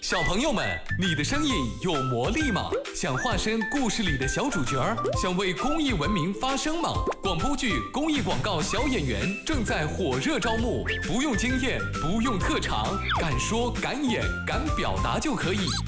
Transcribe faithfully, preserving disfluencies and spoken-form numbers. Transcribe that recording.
小朋友们，你的声音有魔力吗？想化身故事里的小主角，想为公益文明发声吗？广播剧、公益广告小演员正在火热招募，不用经验，不用特长，敢说敢演敢表达就可以。